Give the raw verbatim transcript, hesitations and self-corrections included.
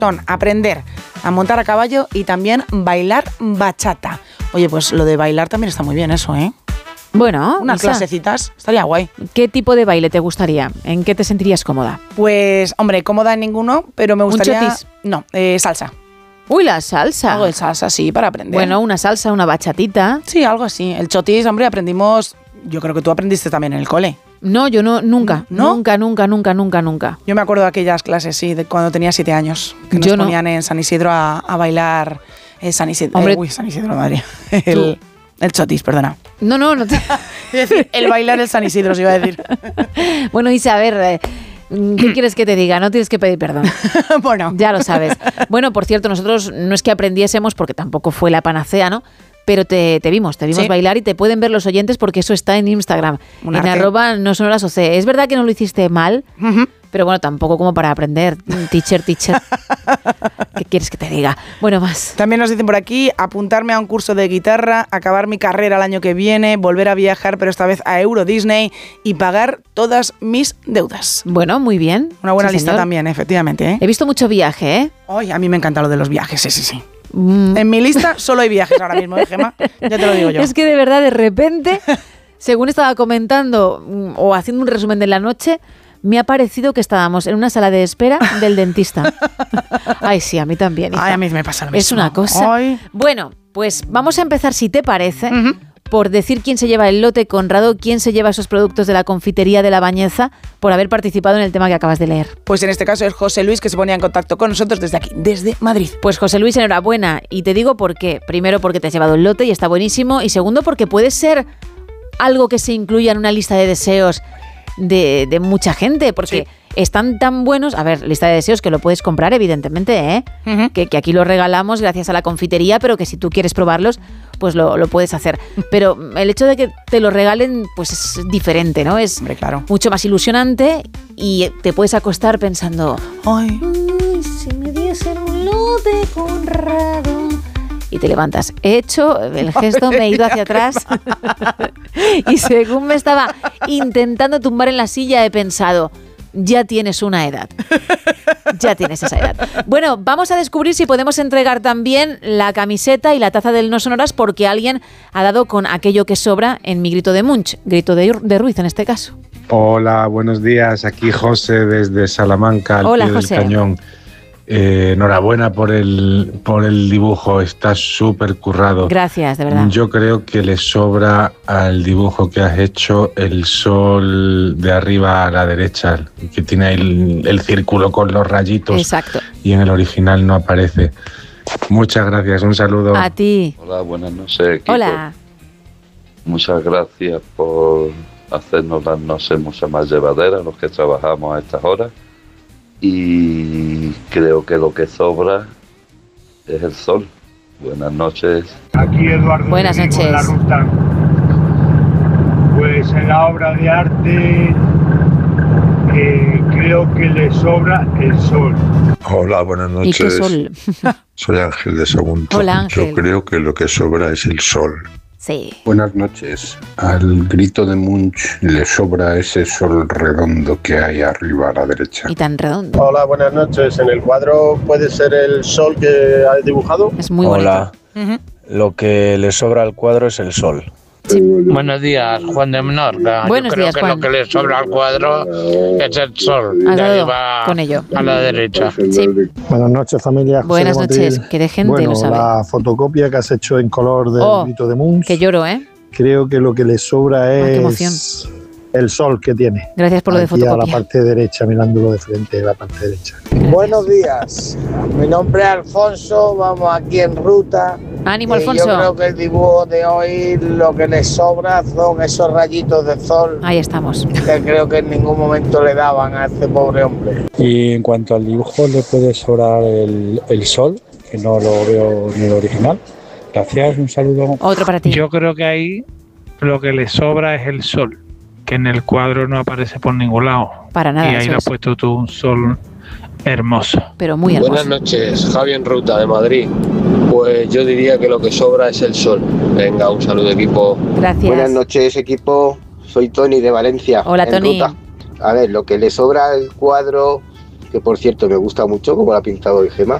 son aprender a montar a caballo y también bailar bachata. Oye, pues lo de bailar también está muy bien eso, ¿eh? Bueno, unas Isa, clasecitas, estaría guay. ¿Qué tipo de baile te gustaría? ¿En qué te sentirías cómoda? Pues, hombre, cómoda en ninguno, pero me gustaría... ¿Un chotis? No, eh, salsa. Uy, la salsa. Algo de salsa, sí, para aprender. Bueno, una salsa, una bachatita. Sí, algo así. El chotis, hombre, aprendimos... Yo creo que tú aprendiste también en el cole. No, yo no, nunca, ¿No? nunca, nunca, nunca, nunca, nunca. Yo me acuerdo de aquellas clases, sí, de cuando tenía siete años, que nos Yo no. ponían en San Isidro a, a bailar eh, San Isidro. Hombre, eh, uy, San Isidro, madre. El, el chotis, perdona. No, no, no te... Es decir, el bailar el San Isidro, se iba a decir. Bueno, Isa, a ver, eh, ¿qué quieres que te diga? No tienes que pedir perdón. Bueno. Ya lo sabes. Bueno, por cierto, nosotros no es que aprendiésemos, porque tampoco fue la panacea, ¿no? Pero te, te vimos, te vimos Sí. bailar y te pueden ver los oyentes porque eso está en Instagram, Un en arte. arroba no sonoras oc. Es verdad que no lo hiciste mal, Ujú. pero bueno, tampoco como para aprender. Teacher, teacher. ¿Qué quieres que te diga? Bueno, más. También nos dicen por aquí, apuntarme a un curso de guitarra, acabar mi carrera el año que viene, volver a viajar, pero esta vez a Euro Disney y pagar todas mis deudas. Bueno, muy bien. Una buena Sí, lista señor. también, efectivamente, ¿eh? He visto mucho viaje, ¿eh? Ay, a mí me encanta lo de los viajes, sí, sí, sí. Mm. En mi lista solo hay viajes ahora mismo, ¿eh, Gemma? Ya te lo digo yo. Es que de verdad, de repente, según estaba comentando mm, o haciendo un resumen de la noche, me ha parecido que estábamos en una sala de espera del dentista. Ay, sí, a mí también. hija. Ay, a mí me pasa lo mismo. Es una cosa. Ay. Bueno, pues vamos a empezar, si te parece, Ujú. por decir quién se lleva el lote, Conrado, quién se lleva esos productos de la confitería de La Bañeza por haber participado en el tema que acabas de leer. Pues en este caso es José Luis, que se ponía en contacto con nosotros desde aquí, desde Madrid. Pues José Luis, enhorabuena. Y te digo por qué. Primero, porque te has llevado el lote y está buenísimo. Y segundo, porque puede ser algo que se incluya en una lista de deseos de, de mucha gente. Porque Sí. están tan buenos. A ver, lista de deseos que lo puedes comprar, evidentemente, ¿eh? Ujú. que, que aquí lo regalamos gracias a la confitería, pero que si tú quieres probarlos, pues lo, lo puedes hacer. Pero el hecho de que te lo regalen, pues es diferente, ¿no? Es Hombre, claro. mucho más ilusionante y te puedes acostar pensando... Ay. Ay, si me diesen un lote, Conrado. Y te levantas. He hecho el gesto, me he ido hacia atrás. Y según me estaba intentando tumbar en la silla, he pensado, ya tienes una edad. Ya tienes esa edad. Bueno, vamos a descubrir si podemos entregar también la camiseta y la taza del No Sonoras porque alguien ha dado con aquello que sobra en mi grito de Munch. Grito de, de Ruiz en este caso. Hola, buenos días. Aquí José desde Salamanca, al Hola, pie del José. cañón. Eh, enhorabuena por el, por el dibujo, está súper currado. Gracias, de verdad. Yo creo que le sobra al dibujo que has hecho el sol de arriba a la derecha, que tiene el, el círculo con los rayitos. Exacto. Y en el original no aparece. Muchas gracias, un saludo. A ti. Hola, buenas noches, equipo. Hola. Muchas gracias por hacernos las noches mucho más llevaderas, los que trabajamos a estas horas. Y creo que lo que sobra es el sol. Buenas noches. Aquí Eduardo. Buenas de Vigo, en noches. La Ruta. Pues en la obra de arte eh, creo que le sobra el sol. Hola, buenas ¿Y qué noches. sol? Soy Ángel de Sagunto. Hola, Ángel. Yo creo que lo que sobra es el sol. Sí. Buenas noches. Al grito de Munch le sobra ese sol redondo que hay arriba a la derecha. Y tan redondo. Hola, buenas noches. En el cuadro puede ser el sol que has dibujado. Es muy Hola. Ujú. Lo que le sobra al cuadro es el sol. Buenos días, Juan de Menorca. Buenos Yo creo días, que Juan. lo que le sobra al cuadro es el sol. Has De ahí dado va con ello. a la derecha. Sí. Buenas noches, familia. José Buenas de Motril. noches. Que de gente Bueno, lo sabe. la fotocopia que has hecho en color del Oh, grito de Munch, Que lloro, ¿eh? creo que lo que le sobra Ah, qué es emoción. el sol que tiene. Gracias por lo de Aquí a la fotocopia. parte derecha, mirándolo de frente, a la parte derecha. Buenos días, mi nombre es Alfonso, vamos aquí en ruta. Ánimo, Eh, Alfonso. Yo creo que el dibujo de hoy lo que le sobra son esos rayitos de sol Ahí estamos. que creo que en ningún momento le daban a este pobre hombre. Y en cuanto al dibujo, le puede sobrar el, el sol, que no lo veo en el original. Gracias, un saludo. Otro para ti. Yo creo que ahí lo que le sobra es el sol, que en el cuadro no aparece por ningún lado. Para nada, y ahí eso le has es. puesto tú un sol hermoso. Pero muy hermoso. noches, Javi en ruta de Madrid. Pues yo diría que lo que sobra es el sol. Venga, un saludo, equipo. Gracias. Buenas noches, equipo. Soy Tony de Valencia. Hola, en Tony. ruta. A ver, lo que le sobra al cuadro que por cierto me gusta mucho como la ha pintado hoy Gema,